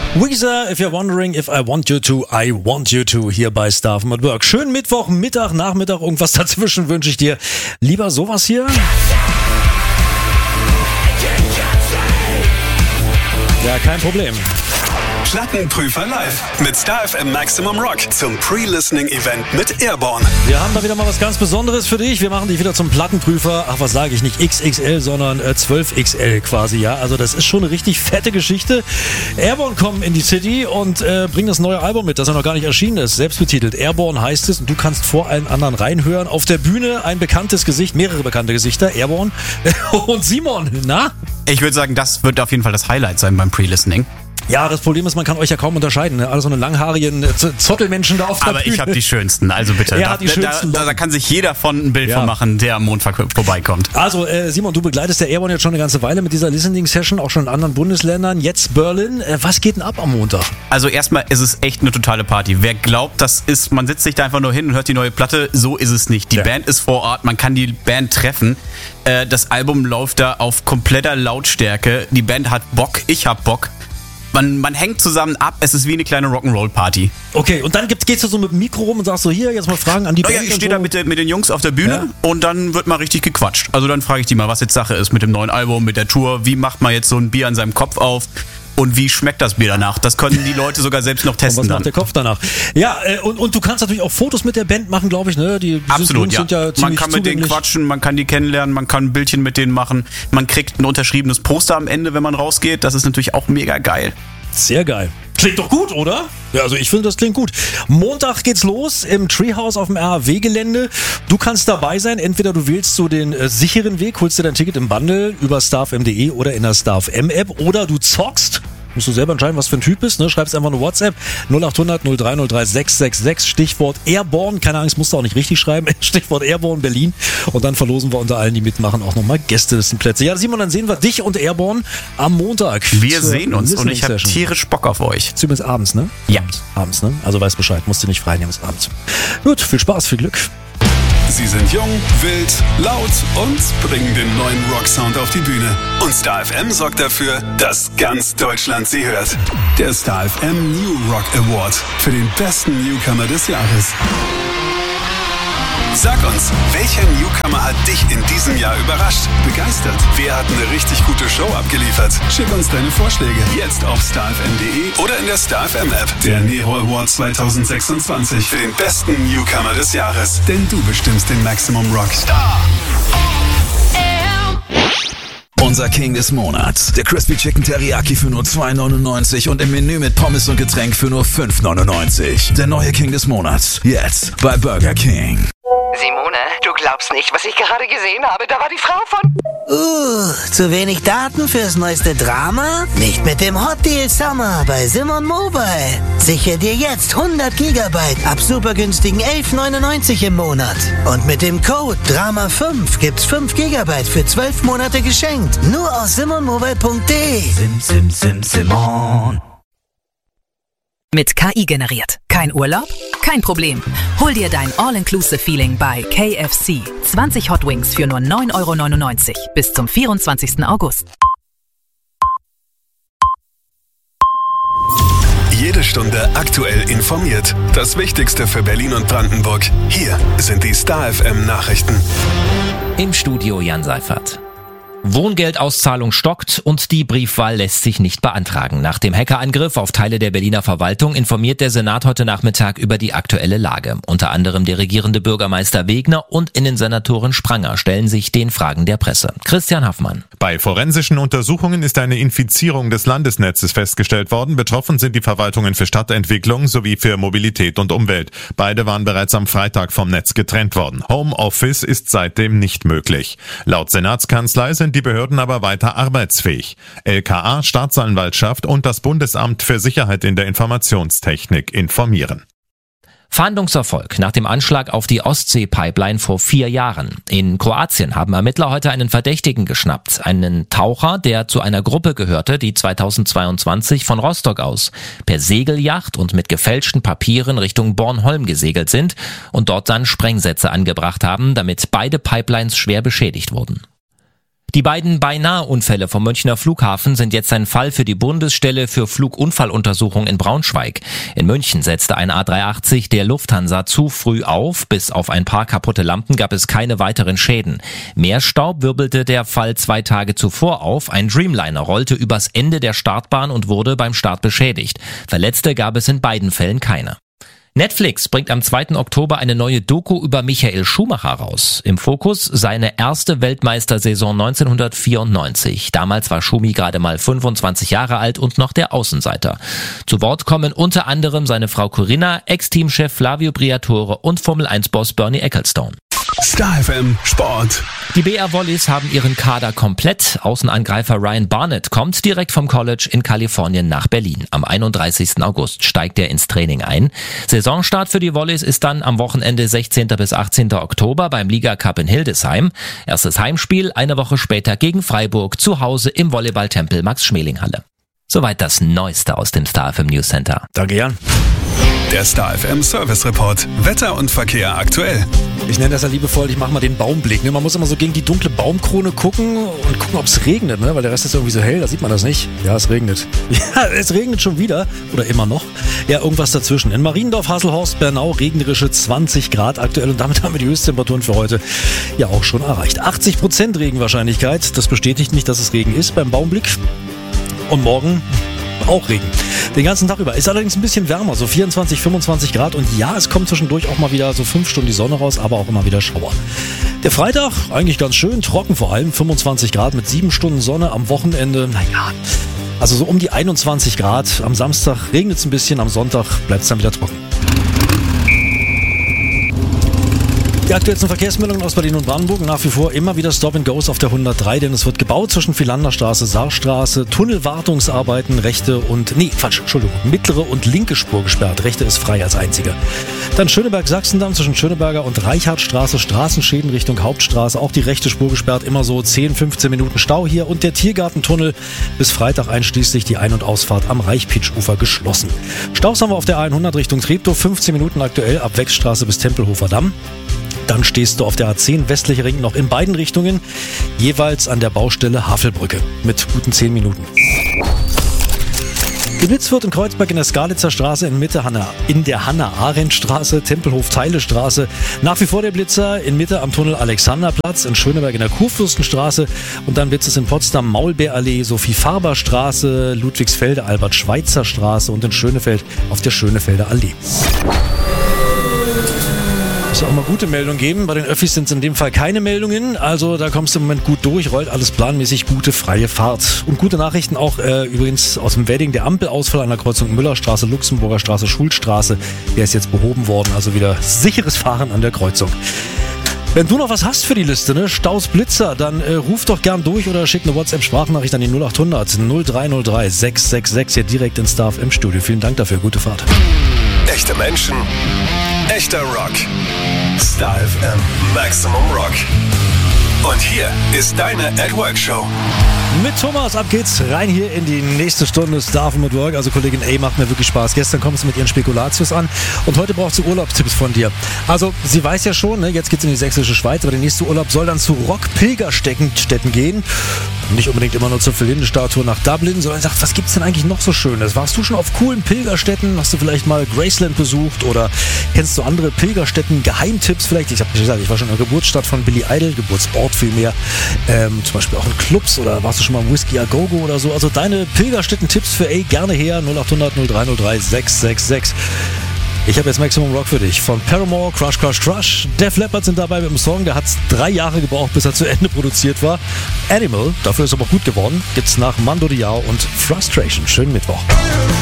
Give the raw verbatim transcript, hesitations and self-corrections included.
Weezer, if you're wondering if I want you to, I want you to, hier bei Staff at Work. Schönen Mittwoch, Mittag, Nachmittag, irgendwas dazwischen wünsche ich dir. Lieber sowas hier? Ja, kein Problem. Plattenprüfer live mit Star F M Maximum Rock zum Pre-Listening-Event mit Airborne. Wir haben da wieder mal was ganz Besonderes für dich. Wir machen dich wieder zum Plattenprüfer. Ach, was sage ich, nicht X X L, sondern äh, zwölf X L quasi, ja. Also das ist schon eine richtig fette Geschichte. Airborne kommen in die City und äh, bringen das neue Album mit, das ja noch gar nicht erschienen ist. Selbstbetitelt. Airborne heißt es und du kannst vor allen anderen reinhören. Auf der Bühne ein bekanntes Gesicht, mehrere bekannte Gesichter. Airborne und Simon, na? Ich würde sagen, das wird auf jeden Fall das Highlight sein beim Pre-Listening. Ja, das Problem ist, man kann euch ja kaum unterscheiden. Ne? Alle so eine langhaarigen Z- Zottelmenschen da auf der Aber Bühne. ich habe die schönsten, also bitte. Er Da, hat die da, schönsten da, da kann sich jeder von ein Bild Ja. von machen, der am Montag vorbeikommt. Also äh, Simon, du begleitest der Airborne jetzt schon eine ganze Weile mit dieser Listening-Session, auch schon in anderen Bundesländern. Jetzt Berlin. Äh, was geht denn ab am Montag? Also erstmal ist es echt eine totale Party. Wer glaubt, das ist, man sitzt sich da einfach nur hin und hört die neue Platte, so ist es nicht. Die Ja. Band ist vor Ort, man kann die Band treffen. Äh, das Album läuft da auf kompletter Lautstärke. Die Band hat Bock, ich hab Bock. Man, man hängt zusammen ab, es ist wie eine kleine Rock'n'Roll-Party. Okay, und dann gibt's, gehst du so mit dem Mikro rum und sagst so, hier, jetzt mal Fragen an die Oh Band. ja, ich und stehe so. da mit, den- mit den Jungs auf der Bühne Ja. und dann wird mal richtig gequatscht. Also dann frage ich die mal, was jetzt Sache ist mit dem neuen Album, mit der Tour. Wie macht man jetzt so ein Bier an seinem Kopf auf? Und wie schmeckt das Bier danach? Das können die Leute sogar selbst noch Und was testen macht dann. der Kopf danach? Ja, äh, und, und du kannst natürlich auch Fotos mit der Band machen, glaube ich, ne? Die, die Absolut, Jungs ja. sind ja Man ziemlich kann mit denen zugänglich. quatschen, man kann die kennenlernen, man kann ein Bildchen mit denen machen. Man kriegt ein unterschriebenes Poster am Ende, wenn man rausgeht. Das ist natürlich auch mega geil. Sehr geil. Klingt doch gut, oder? Ja, also ich finde, das klingt gut. Montag geht's los im Treehouse auf dem R A W-Gelände. Du kannst dabei sein. Entweder du wählst so den äh, sicheren Weg, holst dir dein Ticket im Bundle über starfm punkt de oder in der StarFM-App oder du zockst. Musst du selber entscheiden, was für ein Typ bist. Ne? Schreibst einfach eine WhatsApp null acht hundert null drei null drei sechs sechs sechs, Stichwort Airborne. Keine Angst, musst du auch nicht richtig schreiben. Stichwort Airborne Berlin. Und dann verlosen wir unter allen, die mitmachen, auch nochmal Gästelistenplätze. Ja, Simon, dann sehen wir dich und Airborne am Montag. Wir zur sehen uns und ich habe Listening-Session. tierisch Bock auf euch. Zumindest abends, ne? Ja. Abends, ne? Also weiß Bescheid, musst du nicht frei nehmen, ist abends. Gut, viel Spaß, viel Glück. Sie sind jung, wild, laut und bringen den neuen Rocksound auf die Bühne. Und Star F M sorgt dafür, dass ganz Deutschland sie hört. Der Star F M New Rock Award für den besten Newcomer des Jahres. Sag uns, welcher Newcomer hat dich in diesem Jahr überrascht, begeistert? Wer hat eine richtig gute Show abgeliefert? Schick uns deine Vorschläge jetzt auf starfm punkt de oder in der Star F M App. Der Nero Award zwanzig sechsundzwanzig für den besten Newcomer des Jahres. Denn du bestimmst den Maximum Rock. Star. Unser King des Monats. Der Crispy Chicken Teriyaki für nur zwei neunundneunzig und im Menü mit Pommes und Getränk für nur fünf neunundneunzig. Der neue King des Monats. Jetzt bei Burger King. Simone, du glaubst nicht, was ich gerade gesehen habe. Da war die Frau von... Uh, zu wenig Daten fürs neueste Drama? Nicht mit dem Hot Deal Summer bei Simon Mobile. Sichere dir jetzt hundert Gigabyte ab super günstigen elf neunundneunzig im Monat. Und mit dem Code Drama fünf gibt's fünf Gigabyte für zwölf Monate geschenkt. Nur aus simon mobile punkt de. Sim, sim, sim, Simon. Mit K I generiert. Kein Urlaub? Kein Problem. Hol dir dein All-Inclusive-Feeling bei K F C. zwanzig Hot Wings für nur neun Euro neunundneunzig bis zum vierundzwanzigsten August. Jede Stunde aktuell informiert. Das Wichtigste für Berlin und Brandenburg. Hier sind die Star F M Nachrichten. Im Studio Jan Seifert. Wohngeldauszahlung stockt und die Briefwahl lässt sich nicht beantragen. Nach dem Hackerangriff auf Teile der Berliner Verwaltung informiert der Senat heute Nachmittag über die aktuelle Lage. Unter anderem der regierende Bürgermeister Wegner und Innensenatorin Spranger stellen sich den Fragen der Presse. Christian Haffmann. Bei forensischen Untersuchungen ist eine Infizierung des Landesnetzes festgestellt worden. Betroffen sind die Verwaltungen für Stadtentwicklung sowie für Mobilität und Umwelt. Beide waren bereits am Freitag vom Netz getrennt worden. Homeoffice ist seitdem nicht möglich. Laut Senatskanzlei sind die Behörden aber weiter arbeitsfähig. L K A, Staatsanwaltschaft und das Bundesamt für Sicherheit in der Informationstechnik informieren. Fahndungserfolg nach dem Anschlag auf die Ostsee-Pipeline vor vier Jahren. In Kroatien haben Ermittler heute einen Verdächtigen geschnappt. Einen Taucher, der zu einer Gruppe gehörte, die zweitausendzweiundzwanzig von Rostock aus per Segelyacht und mit gefälschten Papieren Richtung Bornholm gesegelt sind und dort dann Sprengsätze angebracht haben, damit beide Pipelines schwer beschädigt wurden. Die beiden Beinahe-Unfälle vom Münchner Flughafen sind jetzt ein Fall für die Bundesstelle für Flugunfalluntersuchung in Braunschweig. In München setzte ein A drei achtzig der Lufthansa zu früh auf. Bis auf ein paar kaputte Lampen gab es keine weiteren Schäden. Mehr Staub wirbelte der Fall zwei Tage zuvor auf. Ein Dreamliner rollte übers Ende der Startbahn und wurde beim Start beschädigt. Verletzte gab es in beiden Fällen keine. Netflix bringt am zweiten Oktober eine neue Doku über Michael Schumacher raus. Im Fokus seine erste Weltmeistersaison neunzehnhundertvierundneunzig. Damals war Schumi gerade mal fünfundzwanzig Jahre alt und noch der Außenseiter. Zu Wort kommen unter anderem seine Frau Corinna, Ex-Teamchef Flavio Briatore und Formel eins Boss Bernie Ecclestone. Star F M Sport. Die B R Volleys haben ihren Kader komplett. Außenangreifer Ryan Barnett kommt direkt vom College in Kalifornien nach Berlin. Am einunddreißigsten August steigt er ins Training ein. Saisonstart für die Volleys ist dann am Wochenende sechzehnten bis achtzehnten Oktober beim Liga Cup in Hildesheim. Erstes Heimspiel eine Woche später gegen Freiburg zu Hause im Volleyballtempel Max-Schmeling-Halle. Soweit das Neueste aus dem Star F M News Center. Danke, Jan. Der Star F M Service Report. Wetter und Verkehr aktuell. Ich nenne das ja liebevoll, ich mache mal den Baumblick. Ne? Man muss immer so gegen die dunkle Baumkrone gucken und gucken, ob es regnet, ne? Weil der Rest ist irgendwie so hell, da sieht man das nicht. Ja, es regnet. Ja, es regnet schon wieder. Oder immer noch. Ja, irgendwas dazwischen. In Mariendorf, Hasselhorst, Bernau, regnerische zwanzig Grad aktuell. Und damit haben wir die Höchsttemperaturen für heute ja auch schon erreicht. achtzig Prozent Regenwahrscheinlichkeit. Das bestätigt nicht, dass es Regen ist beim Baumblick. Und morgen auch Regen. Den ganzen Tag über. Ist allerdings ein bisschen wärmer, so vierundzwanzig, fünfundzwanzig Grad. Und ja, es kommt zwischendurch auch mal wieder so fünf Stunden die Sonne raus, aber auch immer wieder Schauer. Der Freitag, eigentlich ganz schön, trocken vor allem, fünfundzwanzig Grad mit sieben Stunden Sonne. Am Wochenende, naja, also so um die einundzwanzig Grad. Am Samstag regnet es ein bisschen, am Sonntag bleibt es dann wieder trocken. Die aktuellsten Verkehrsmeldungen aus Berlin und Brandenburg. Nach wie vor immer wieder Stop-and-Goes auf der hundertdrei, denn es wird gebaut zwischen Philanderstraße, Saarstraße, Tunnelwartungsarbeiten, rechte und, nee, Quatsch, Entschuldigung, mittlere und linke Spur gesperrt. Rechte ist frei als einzige. Dann Schöneberg-Sachsendamm zwischen Schöneberger und Reichardtstraße, Straßenschäden Richtung Hauptstraße, auch die rechte Spur gesperrt, immer so zehn, fünfzehn Minuten Stau hier und der Tiergartentunnel bis Freitag einschließlich die Ein- und Ausfahrt am Reichpitsch-Ufer geschlossen. Staus haben wir auf der A hundert Richtung Treptow, fünfzehn Minuten aktuell ab Wechstraße bis Tempelhofer Damm. Dann stehst du auf der A zehn westliche Ring noch in beiden Richtungen, jeweils an der Baustelle Havelbrücke mit guten zehn Minuten. Geblitzt wird in Kreuzberg in der Skalitzer Straße in Mitte Hanna, in der Hannah-Arendt-Straße, Tempelhof-Teile-Straße. Nach wie vor der Blitzer in Mitte am Tunnel Alexanderplatz, in Schöneberg in der Kurfürstenstraße und dann blitzt es in Potsdam Maulbeerallee, Sophie-Farber-Straße, Ludwigsfelde, Albert-Schweitzer-Straße und in Schönefeld auf der Schönefelder Allee. Muss auch mal gute Meldungen geben. Bei den Öffis sind es in dem Fall keine Meldungen. Also da kommst du im Moment gut durch, rollt alles planmäßig, gute freie Fahrt. Und gute Nachrichten auch äh, übrigens aus dem Wedding. Der Ampelausfall an der Kreuzung Müllerstraße, Luxemburger Straße, Schulstraße. Der ist jetzt behoben worden. Also wieder sicheres Fahren an der Kreuzung. Wenn du noch was hast für die Liste, ne, Staus, Blitzer, dann äh, ruf doch gern durch oder schick eine WhatsApp-Sprachnachricht an die null acht hundert null drei null drei sechs sechs sechs hier direkt ins Star F M Studio. Vielen Dank dafür. Gute Fahrt. Echte Menschen, echter Rock. Star F M Maximum Rock. Und hier ist deine At Work Show. Mit Thomas, ab geht's rein hier in die nächste Stunde Star F M at Work. Also Kollegin A macht mir wirklich Spaß. Gestern kommt sie mit ihren Spekulatius an und heute braucht sie Urlaubstipps von dir. Also sie weiß ja schon, ne, jetzt geht's in die sächsische Schweiz, aber der nächste Urlaub soll dann zu Rock-Pilgerstätten gehen. Nicht unbedingt immer nur zur Philinde-Statue nach Dublin, sondern sagt, was gibt's denn eigentlich noch so Schönes? Warst du schon auf coolen Pilgerstätten? Hast du vielleicht mal Graceland besucht oder kennst du andere Pilgerstätten? Geheimtipps vielleicht? Ich habe gesagt, ich war schon in der Geburtsstadt von Billy Idol, Geburtsort vielmehr. Ähm, zum Beispiel auch in Clubs oder warst du schon mal im Whisky a Go-Go oder so? Also deine Pilgerstätten-Tipps für A gerne her. null acht hundert null drei null drei sechs sechs sechs. Ich habe jetzt Maximum Rock für dich. Von Paramore, Crush, Crush, Crush. Def Leppard sind dabei mit dem Song. Der hat drei Jahre gebraucht, bis er zu Ende produziert war. Animal, dafür ist aber auch gut geworden. Gibt's nach Mando Diao und Frustration. Schönen Mittwoch.